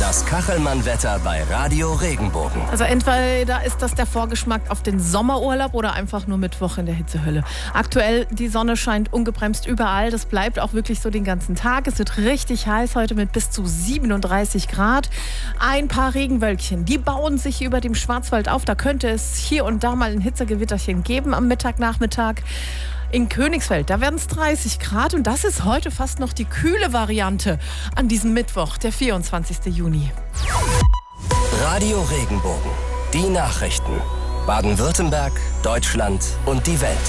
Das Kachelmann-Wetter bei Radio Regenbogen. Also entweder ist das der Vorgeschmack auf den Sommerurlaub oder einfach nur Mittwoch in der Hitzehölle. Aktuell, die Sonne scheint ungebremst überall. Das bleibt auch wirklich so den ganzen Tag. Es wird richtig heiß heute mit bis zu 37 Grad. Ein paar Regenwölkchen, die bauen sich über dem Schwarzwald auf. Da könnte es hier und da mal ein Hitzegewitterchen geben am Nachmittag. In Königsfeld, da werden es 30 Grad und das ist heute fast noch die kühle Variante an diesem Mittwoch, der 24. Juni. Radio Regenbogen, die Nachrichten. Baden-Württemberg, Deutschland und die Welt.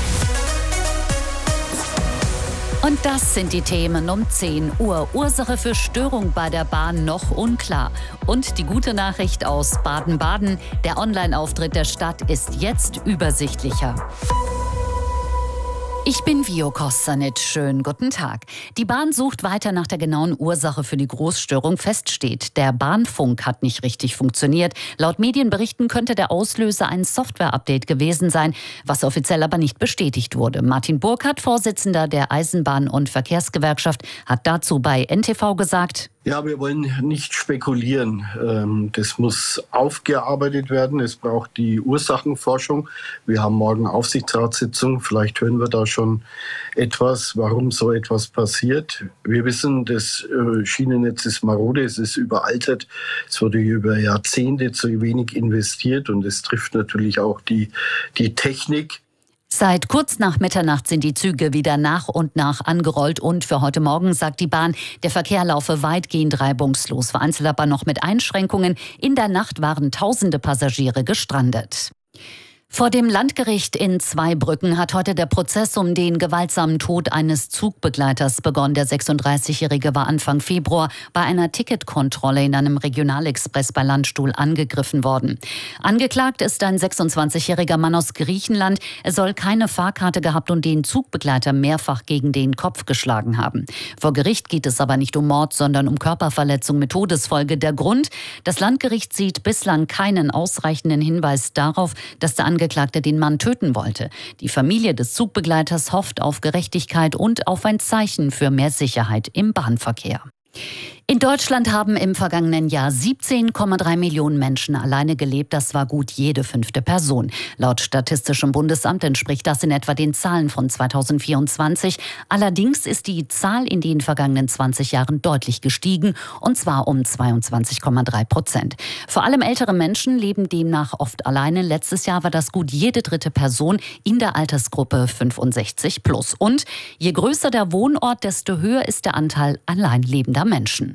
Und das sind die Themen um 10 Uhr. Ursache für Störung bei der Bahn noch unklar. Und die gute Nachricht aus Baden-Baden, der Online-Auftritt der Stadt ist jetzt übersichtlicher. Ich bin Vio Kostanic. Schönen guten Tag. Die Bahn sucht weiter nach der genauen Ursache für die Großstörung. Fest steht, der Bahnfunk hat nicht richtig funktioniert. Laut Medienberichten könnte der Auslöser ein Software-Update gewesen sein, was offiziell aber nicht bestätigt wurde. Martin Burkhardt, Vorsitzender der Eisenbahn- und Verkehrsgewerkschaft, hat dazu bei NTV gesagt: Ja, wir wollen nicht spekulieren. Das muss aufgearbeitet werden. Es braucht die Ursachenforschung. Wir haben morgen Aufsichtsratssitzung. Vielleicht hören wir da schon etwas, warum so etwas passiert. Wir wissen, das Schienennetz ist marode, es ist überaltert. Es wurde über Jahrzehnte zu wenig investiert und es trifft natürlich auch die Technik. Seit kurz nach Mitternacht sind die Züge wieder nach und nach angerollt und für heute Morgen sagt die Bahn, der Verkehr laufe weitgehend reibungslos, vereinzelt aber noch mit Einschränkungen. In der Nacht waren tausende Passagiere gestrandet. Vor dem Landgericht in Zweibrücken hat heute der Prozess um den gewaltsamen Tod eines Zugbegleiters begonnen. Der 36-Jährige war Anfang Februar bei einer Ticketkontrolle in einem Regionalexpress bei Landstuhl angegriffen worden. Angeklagt ist ein 26-jähriger Mann aus Griechenland. Er soll keine Fahrkarte gehabt und den Zugbegleiter mehrfach gegen den Kopf geschlagen haben. Vor Gericht geht es aber nicht um Mord, sondern um Körperverletzung mit Todesfolge. Der Grund: Das Landgericht sieht bislang keinen ausreichenden Hinweis darauf, dass der Angeklagte den Mann töten wollte. Die Familie des Zugbegleiters hofft auf Gerechtigkeit und auf ein Zeichen für mehr Sicherheit im Bahnverkehr. In Deutschland haben im vergangenen Jahr 17,3 Millionen Menschen alleine gelebt. Das war gut jede 5. Person. Laut Statistischem Bundesamt entspricht das in etwa den Zahlen von 2024. Allerdings ist die Zahl in den vergangenen 20 Jahren deutlich gestiegen, und zwar um 22,3%. Vor allem ältere Menschen leben demnach oft alleine. Letztes Jahr war das gut jede 3. Person in der Altersgruppe 65 plus. Und je größer der Wohnort, desto höher ist der Anteil allein lebender Menschen.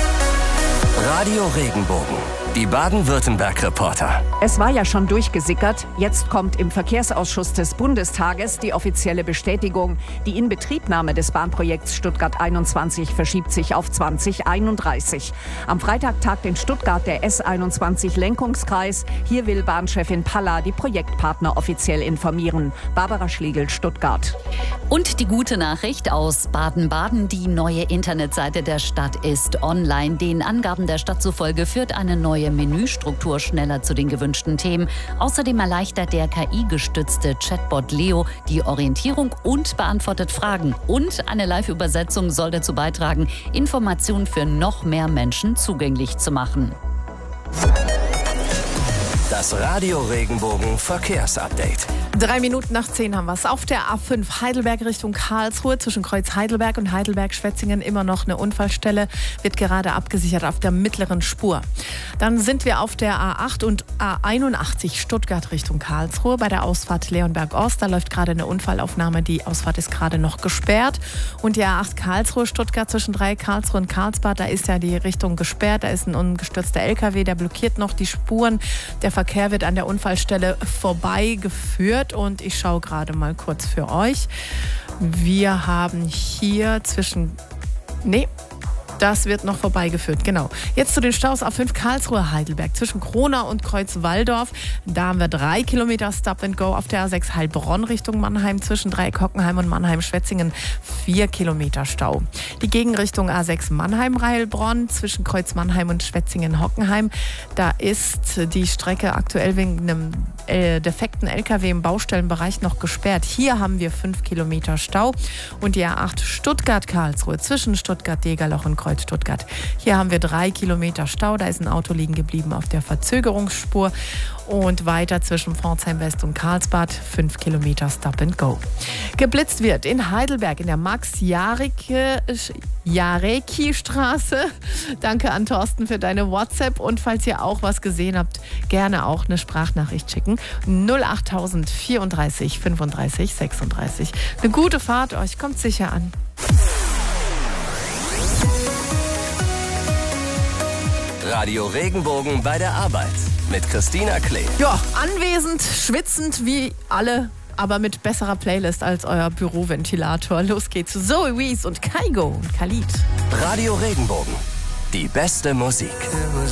Radio Regenbogen, die Baden-Württemberg-Reporter. Es war ja schon durchgesickert. Jetzt kommt im Verkehrsausschuss des Bundestages die offizielle Bestätigung. Die Inbetriebnahme des Bahnprojekts Stuttgart 21 verschiebt sich auf 2031. Am Freitag tagt in Stuttgart der S21-Lenkungskreis. Hier will Bahnchefin Palla die Projektpartner offiziell informieren. Barbara Schlegel, Stuttgart. Und die gute Nachricht aus Baden-Baden: Die neue Internetseite der Stadt ist online. Den Angaben der Stadt zufolge führt eine neue Menüstruktur schneller zu den gewünschten Themen. Außerdem erleichtert der KI-gestützte Chatbot Leo die Orientierung und beantwortet Fragen. Und eine Live-Übersetzung soll dazu beitragen, Informationen für noch mehr Menschen zugänglich zu machen. Das Radio Regenbogen Verkehrsupdate. 3 Minuten nach 10 haben wir es. Auf der A5 Heidelberg Richtung Karlsruhe zwischen Kreuz Heidelberg und Heidelberg-Schwetzingen immer noch eine Unfallstelle. Wird gerade abgesichert auf der mittleren Spur. Dann sind wir auf der A8 und A81 Stuttgart Richtung Karlsruhe bei der Ausfahrt Leonberg-Ost. Da läuft gerade eine Unfallaufnahme. Die Ausfahrt ist gerade noch gesperrt. Und die A8 Karlsruhe-Stuttgart zwischen Karlsruhe und Karlsbad, da ist ja die Richtung gesperrt. Da ist ein umgestürzter LKW, der blockiert noch die Spuren. Der Verkehr wird an der Unfallstelle vorbeigeführt. Und ich schaue gerade mal kurz für euch. Wir haben hier das wird noch vorbeigeführt, genau. Jetzt zu den Staus A5 Karlsruhe-Heidelberg zwischen Kronau und Kreuzwaldorf. Da haben wir 3 Kilometer Stop and Go. Auf der A6 Heilbronn Richtung Mannheim zwischen Dreieck-Hockenheim und Mannheim-Schwetzingen 4 Kilometer Stau. Die Gegenrichtung A6 Mannheim-Heilbronn zwischen Kreuz Mannheim und Schwetzingen-Hockenheim. Da ist die Strecke aktuell wegen einem defekten LKW im Baustellenbereich noch gesperrt. Hier haben wir 5 Kilometer Stau. Und die A8 Stuttgart-Karlsruhe zwischen Stuttgart-Degerloch und Kreuz-Stuttgart. Hier haben wir 3 Kilometer Stau. Da ist ein Auto liegen geblieben auf der Verzögerungsspur. Und weiter zwischen Pforzheim-West und Karlsbad 5 Kilometer Stop and Go. Geblitzt wird in Heidelberg in der Max-Jarecki-Straße. Danke an Thorsten für deine WhatsApp. Und falls ihr auch was gesehen habt, gerne auch eine Sprachnachricht schicken. 08000 34 35 36. Eine gute Fahrt euch, kommt sicher an. Radio Regenbogen bei der Arbeit mit Christina Klee. Ja, anwesend, schwitzend wie alle, aber mit besserer Playlist als euer Büroventilator. Los geht's. Zoe Wees und Kygo und Khalid. Radio Regenbogen. Die beste Musik.